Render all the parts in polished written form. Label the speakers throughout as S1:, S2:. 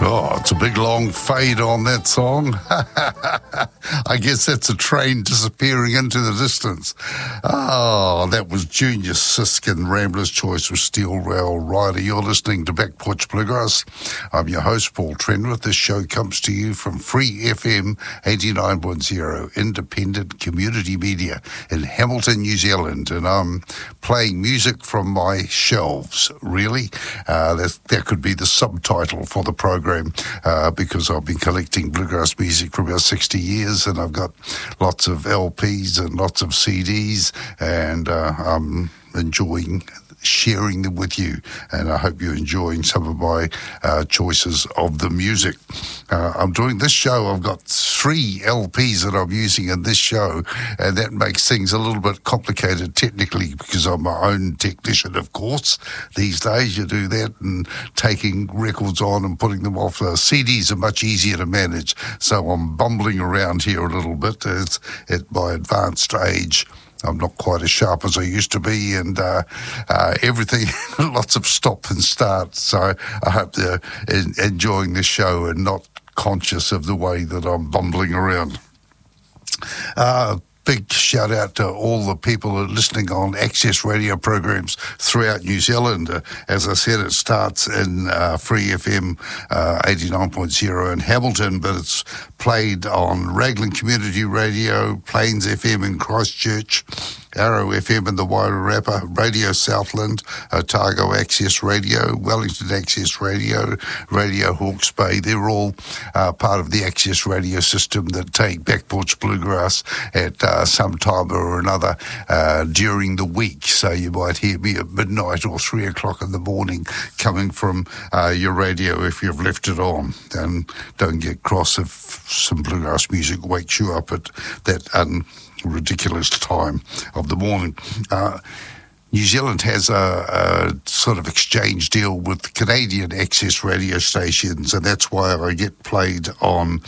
S1: Oh, it's a big long fade on that song. I guess that's a train disappearing into the distance. Oh, that was Junior Sisk and Rambler's Choice with Steel Rail Rider. You're listening to Back Porch Bluegrass. I'm your host, Paul Trenwith. This show comes to you from Free FM 89.0, independent community media in Hamilton, New Zealand. And I'm playing music from my shelves, really. That could be the subtitle for the program. Because I've been collecting bluegrass music for about 60 years, and I've got lots of LPs and lots of CDs, and I'm enjoying sharing them with you, and I hope you're enjoying some of my choices of the music. I'm doing this show. I've got 3 LPs that I'm using in this show, and that makes things a little bit complicated technically because I'm my own technician, of course. These days you do that, and taking records on and putting them off. CDs are much easier to manage, so I'm bumbling around here a little bit. It's at my advanced age. I'm not quite as sharp as I used to be, and everything, lots of stop and start. So I hope they're enjoying this show and not conscious of the way that I'm bumbling around. Big shout out to all the people who are listening on Access radio programs throughout New Zealand. As I said, it starts in Free FM 89.0 in Hamilton, but it's played on Raglan Community Radio, Plains FM in Christchurch, Arrow FM in the Wairarapa, Radio Southland, Otago Access Radio, Wellington Access Radio, Radio Hawke's Bay. They're all part of the Access radio system that take Back Porch Bluegrass at some time or another during the week. So you might hear me at midnight or 3 o'clock in the morning coming from your radio if you've left it on. And don't get cross if some bluegrass music wakes you up at that ridiculous time of the morning. New Zealand has a sort of exchange deal with Canadian access radio stations, and that's why I get played on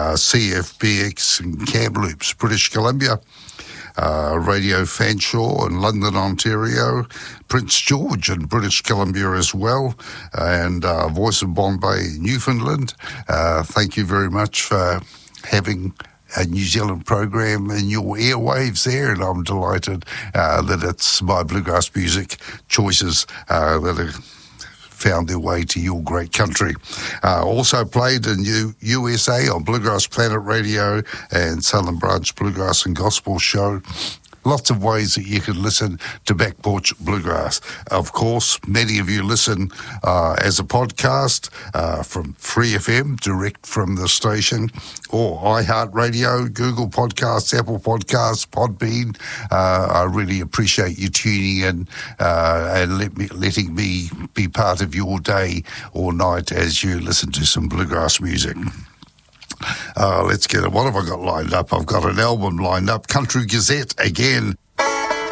S1: CFBX and Kamloops, British Columbia, Radio Fanshawe in London, Ontario, Prince George in British Columbia as well, and Voice of Bombay, Newfoundland. Thank you very much for having a New Zealand program in your airwaves there, and I'm delighted that it's my bluegrass music choices that have found their way to your great country. Also played in USA on Bluegrass Planet Radio and Southern Branch Bluegrass and Gospel Show. Lots of ways that you can listen to Back Porch Bluegrass. Of course, many of you listen as a podcast from Free FM, direct from the station, or iHeartRadio, Google Podcasts, Apple Podcasts, Podbean. I really appreciate you tuning in and letting me be part of your day or night as you listen to some bluegrass music. Let's get it. What have I got lined up? I've got an album lined up, Country Gazette again.